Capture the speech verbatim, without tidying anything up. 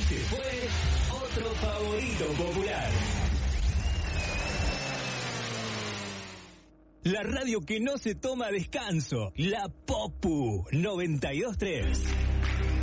Este fue otro favorito popular. La radio que no se toma descanso. La Popu noventa y dos punto tres.